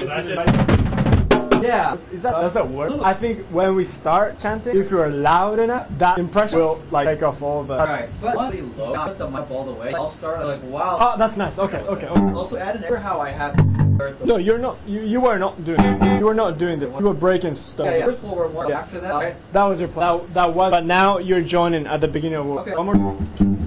Yeah, does that work? I think when we start chanting, if you're loud enough, that impression will like take off all the. Alright, but really low, not put the mic all the way. I'll start like wow. Oh, that's nice. Okay. Also add an error how I have. No, you're not. You were not doing it. You were not doing that. You were breaking stuff. Yeah. First one, after that. Okay. That was your plan. That was. But now you're joining at the beginning of. Okay. One more.